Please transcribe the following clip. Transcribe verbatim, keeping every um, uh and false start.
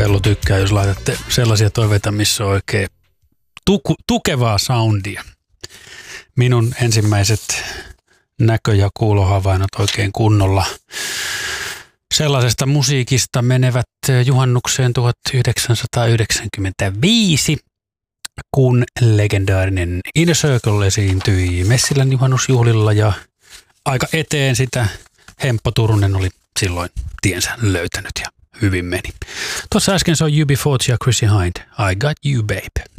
Vellu tykkää, jos laitatte sellaisia toiveita, missä on oikein tuku, tukevaa soundia. Minun ensimmäiset näkö- ja kuulohavainnot oikein kunnolla sellaisesta musiikista menevät juhannukseen tuhatyhdeksänsataayhdeksänkymmentäviisi, kun legendaarinen Inner Circle esiintyi Messilän juhannusjuhlilla ja aika eteen sitä Hemppo Turunen oli silloin tiensä löytänyt ja hyvin meni. Tuossa äsken se on U B forty ja Chrissy Hind, I Got You Babe.